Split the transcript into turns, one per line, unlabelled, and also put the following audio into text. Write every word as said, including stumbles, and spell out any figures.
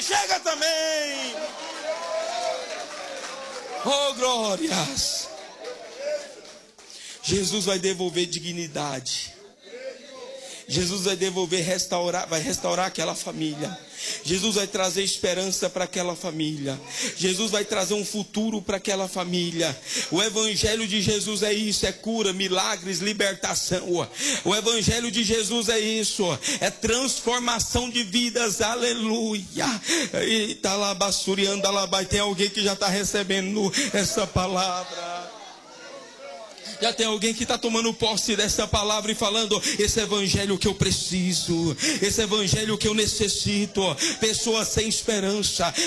chega também. Oh, glórias. Jesus vai devolver dignidade. Jesus vai devolver, restaurar, vai restaurar aquela família. Jesus vai trazer esperança para aquela família. Jesus vai trazer um futuro para aquela família. O evangelho de Jesus é isso, é cura, milagres, libertação. O evangelho de Jesus é isso, é transformação de vidas. Aleluia. Eita, labassurianda, labai. Tem alguém que já está recebendo essa palavra? Já tem alguém que está tomando posse dessa palavra e falando: esse evangelho que eu preciso, esse evangelho que eu necessito. Pessoas sem esperança,